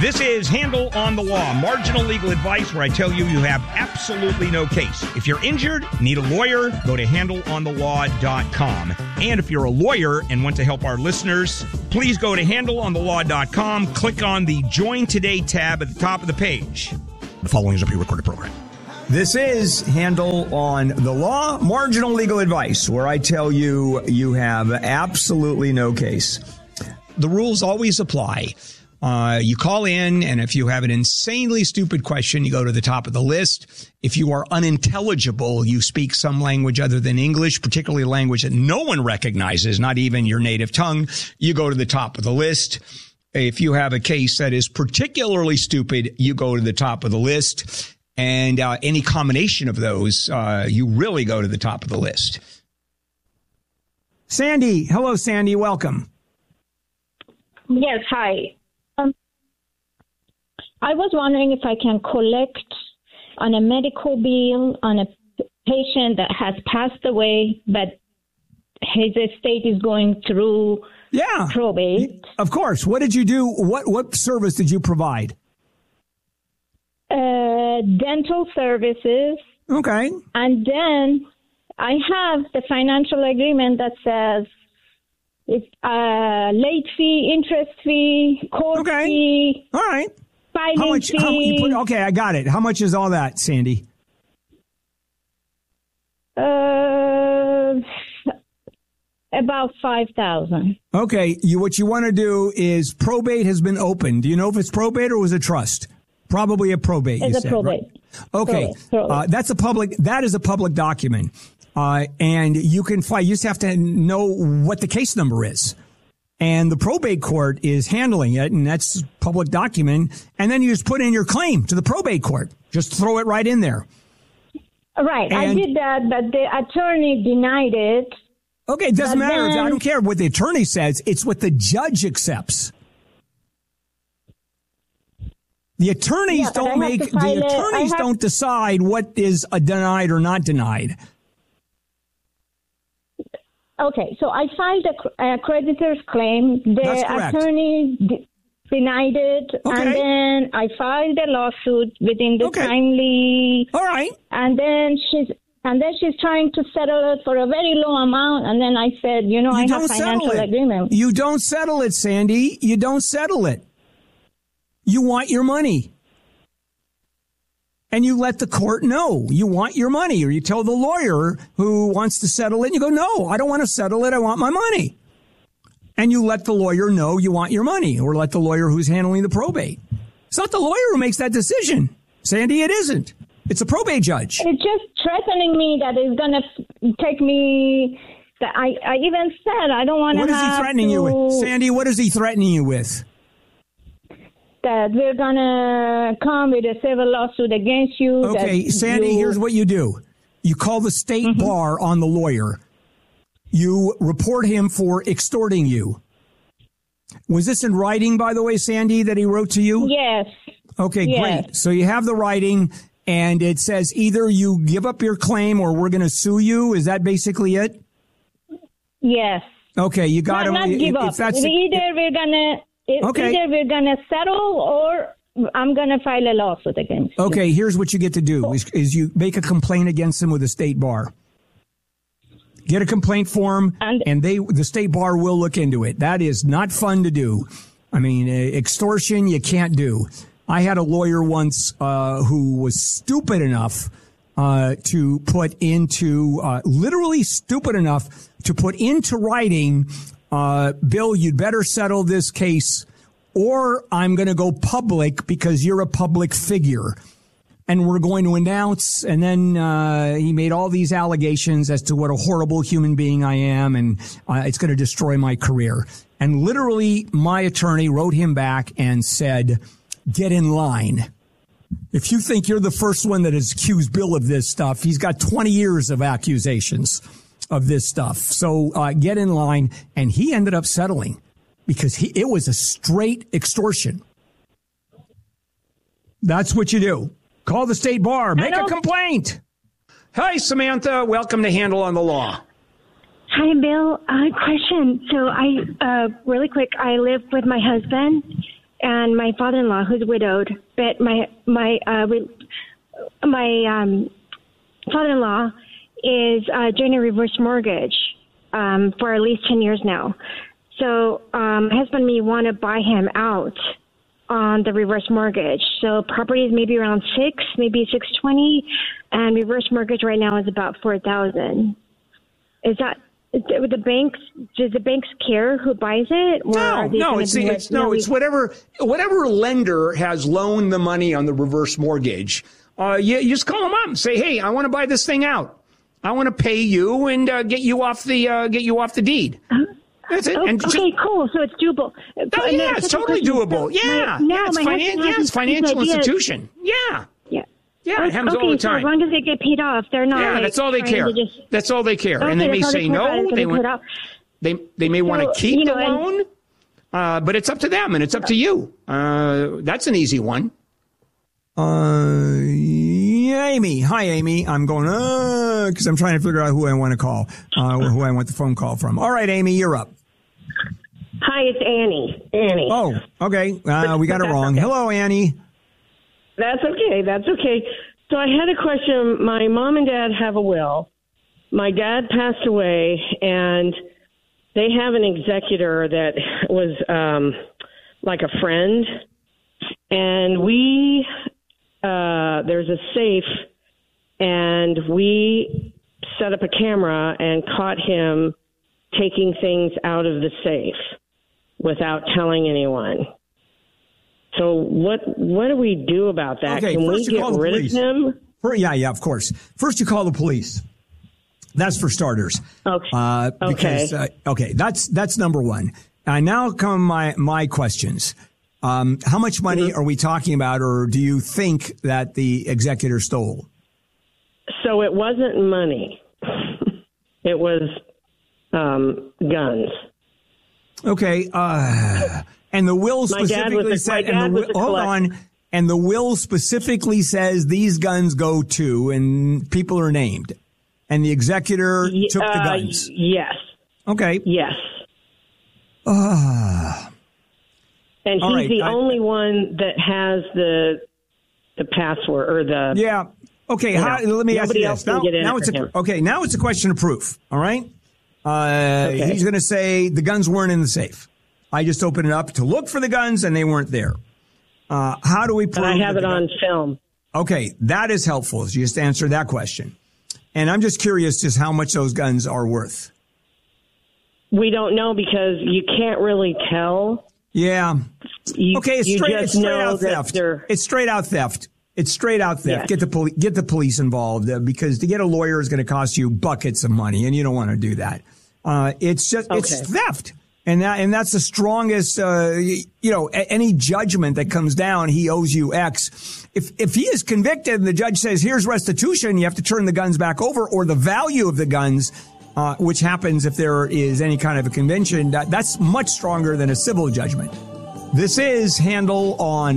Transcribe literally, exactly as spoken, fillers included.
This is Handle on the Law, marginal legal advice where I tell you you have absolutely no case. If you're injured, need a lawyer, go to handle on the law dot com. And if you're a lawyer and want to help our listeners, please go to handle on the law dot com, click on the Join Today tab at the top of the page. The following is a pre-recorded program. This is Handle on the Law, marginal legal advice where I tell you you have absolutely no case. The rules always apply. Uh, you call in, and if you have an insanely stupid question, you go to the top of the list. If you are unintelligible, you speak some language other than English, particularly language that no one recognizes, not even your native tongue, you go to the top of the list. If you have a case that is particularly stupid, you go to the top of the list. And uh, any combination of those, uh, you really go to the top of the list. Sandy. Hello, Sandy. Welcome. Yes, hi. Um, I was wondering if I can collect on a medical bill on a patient that has passed away, but his estate is going through yeah. probate. Of course. What did you do? What what service did you provide? Uh, dental services. Okay. And then I have the financial agreement that says it's uh, late fee, interest fee, court okay. fee. All right. Filing how much, fee. How, you put, okay, I got it. How much is all that, Sandy? Uh, about five thousand. Okay. You, what you want to do is probate has been opened. Do you know if it's probate or was it trust? Probably a probate. It's you a said, probate. Right? Okay. Probate, probate. Uh, that's a public, that is a public document. Uh, and you can find, you just have to know what the case number is. And the probate court is handling it, and that's a public document. And then you just put in your claim to the probate court. Just throw it right in there. Right. And, I did that, but the attorney denied it. Okay, it doesn't but matter. then, I don't care what the attorney says. It's what the judge accepts. The attorneys yeah, don't make, the attorneys have, don't decide what is a denied or not denied. Okay, so I filed a, a creditor's claim. The attorney d- denied it, okay. and then I filed a lawsuit within the okay. timely. All right. And then she's and then she's trying to settle it for a very low amount. And then I said, you know, you I have financial agreement. You don't settle it, Sandy. You don't settle it. You want your money. And you let the court know you want your money, or you tell the lawyer who wants to settle it, and you go, no, I don't want to settle it. I want my money. And you let the lawyer know you want your money, or let the lawyer who's handling the probate. It's not the lawyer who makes that decision. Sandy, it isn't. It's a probate judge. It's just threatening me that it's going to take me. That I, I even said I don't want to have What is he threatening to, you with? Sandy, what is he threatening you with? That we're going to come with a civil lawsuit against you. Okay, Sandy, you... here's what you do. You call the state mm-hmm. bar on the lawyer. You report him for extorting you. Was this in writing, by the way, Sandy, that he wrote to you? Yes. Okay, yes. great. So you have the writing, and it says either you give up your claim or we're going to sue you. Is that basically it? Yes. Okay, you got to... Not, not give up. If that's either a, we're going to... It's okay. Either we're going to settle or I'm going to file a lawsuit against you. Okay, here's what you get to do is, is you make a complaint against them with the state bar. Get a complaint form, and, and they the state bar will look into it. That is not fun to do. I mean, uh, extortion you can't do. I had a lawyer once uh, who was stupid enough uh, to put into, uh, literally stupid enough to put into writing, Uh, Bill, you'd better settle this case or I'm going to go public because you're a public figure. And we're going to announce, and then uh, he made all these allegations as to what a horrible human being I am, and uh, it's going to destroy my career. And literally, my attorney wrote him back and said, get in line. If you think you're the first one that has accused Bill of this stuff, he's got twenty years of accusations of this stuff. So uh, get in line. And he ended up settling because he, it was a straight extortion. That's what you do. Call the state bar. Make a complaint. Hi, Samantha. Welcome to Handle on the Law. Hi, Bill. Uh, question. So I, uh, really quick, I live with my husband and my father-in-law, who's widowed, but my my uh, my um, father-in-law is uh, doing a reverse mortgage um, for at least ten years now. So um, my husband and me want to buy him out on the reverse mortgage. So property is maybe around six, maybe six twenty, and reverse mortgage right now is about four thousand. Is that with the banks? Does the banks care who buys it? Or no, no, it's, it's, it's no, it's whatever whatever lender has loaned the money on the reverse mortgage. Uh, you, you just call them up and say, hey, I want to buy this thing out. I want to pay you and uh, get you off the uh, get you off the deed. Uh-huh. That's it. Oh, and okay, just, cool. So it's doable. Oh, yeah, it's totally doable. Yeah, my, yeah, it's, finan- yeah, it's financial institution. Yeah. Yeah. Yeah, it happens okay, all the time. So as long as they get paid off, they're not. Yeah, like, that's all they care. Just... That's all they care. Okay, and they may say they no. They, want, they they may so, want to keep you know, the loan, and... uh, but it's up to them and it's up to you. Uh, that's an easy one. Uh, yeah, Amy. Hi, Amy. I'm going, uh, because I'm trying to figure out who I want to call, uh, who I want the phone call from. All right, Amy, you're up. Hi, it's Annie. Annie. Oh, okay. Uh, we got it wrong. Okay. Hello, Annie. That's okay. That's okay. So I had a question. My mom and dad have a will. My dad passed away, and they have an executor that was um, like a friend. And we, uh, there's a safe, and we set up a camera and caught him taking things out of the safe without telling anyone. So what what do we do about that? Okay, Can first we you get call the rid police. of him? For, yeah, yeah, of course. First you call the police. That's for starters. Okay. Uh, because, okay. Uh, okay, that's that's number one. And now come my my questions. Um, how much money mm-hmm. are we talking about, or do you think that the executor stole? So it wasn't money. It was um, guns. Okay. Uh, and the will specifically said, and the, hold on. And the will specifically says these guns go to, and people are named. And the executor y- took the uh, guns. Yes. Okay. Yes. Ah. Uh, and he's right. the I, only one that has the the password or the. Yeah. Okay. How, know, let me ask you else this. Now, can get in now it's a, him. okay. Now it's a question of proof. All right. Uh, okay. He's going to say the guns weren't in the safe. I just opened it up to look for the guns and they weren't there. Uh, how do we prove? And I have it on guns? film. Okay. That is helpful. So just answer that question. And I'm just curious just how much those guns are worth. We don't know because you can't really tell. Yeah. You, okay. It's you straight, just it's straight know out theft. It's straight out theft. It's straight out theft. Yes. Get the poli- get the police involved uh, because to get a lawyer is going to cost you buckets of money, and you don't want to do that. Uh, it's just okay. it's theft, and that and that's the strongest. Uh, you, you know, a- any judgment that comes down, he owes you X. If if he is convicted and the judge says here's restitution, you have to turn the guns back over, or the value of the guns, uh, which happens if there is any kind of a convention. That, that's much stronger than a civil judgment. This is Handel on